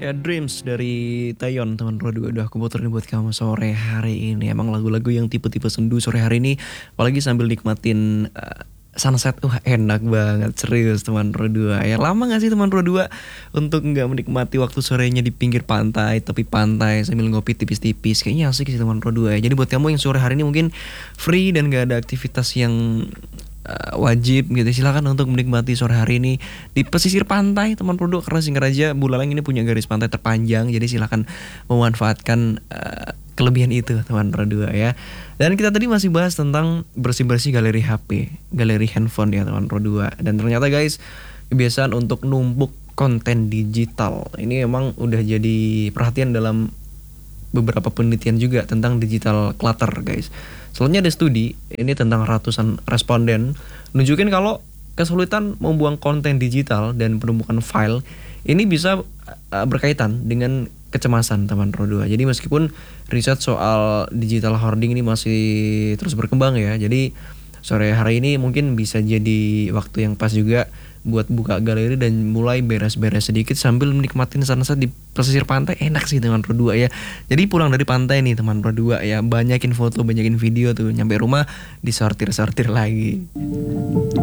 Ya Dreams dari Taeyeon teman Pro 2 udah aku puterin buat kamu sore hari ini. Emang lagu-lagu yang tipe-tipe sendu sore hari ini, apalagi sambil nikmatin sunset. Enak banget, serius teman Pro 2. Ya lama gak sih teman Pro 2 untuk nggak menikmati waktu sorenya di pinggir pantai, tepi pantai sambil ngopi tipis-tipis. Kayaknya asik sih teman Pro 2 ya. Jadi buat kamu yang sore hari ini mungkin free dan gak ada aktivitas yang wajib gitu, silakan untuk menikmati sore hari ini di pesisir pantai teman produk, karena Singaraja Buleleng ini punya garis pantai terpanjang, jadi silakan memanfaatkan kelebihan itu teman produk ya. Dan kita tadi masih bahas tentang bersih-bersih galeri HP, galeri handphone ya teman produk. Dan ternyata guys, kebiasaan untuk numpuk konten digital ini emang udah jadi perhatian dalam beberapa penelitian juga tentang digital clutter guys. Selanjutnya ada studi ini tentang ratusan responden nunjukin kalau kesulitan membuang konten digital dan penumpukan file ini bisa berkaitan dengan kecemasan teman Pro 2. Jadi meskipun riset soal digital hoarding ini masih terus berkembang ya. Jadi sore hari ini mungkin bisa jadi waktu yang pas juga buat buka galeri dan mulai beres-beres sedikit sambil menikmatin sunset di pesisir pantai. Enak sih teman Pro 2 ya. Jadi pulang dari pantai nih teman Pro 2 ya, banyakin foto, banyakin video tuh, nyampe rumah disortir-sortir lagi.